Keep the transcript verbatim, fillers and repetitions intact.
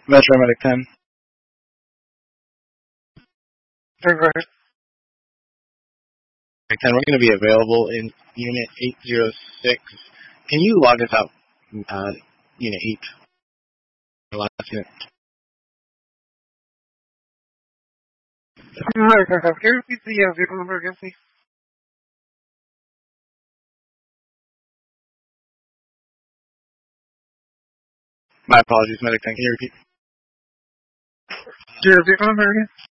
Metro Medic ten. Sure, go ahead. Medic ten, we're going to be available in Unit eight oh six. Can you log us out, uh, Unit eight? Last unit. Alright, Can you repeat the uh, vehicle number again, please? My apologies, Medic ten. Can you repeat? Your vehicle number again?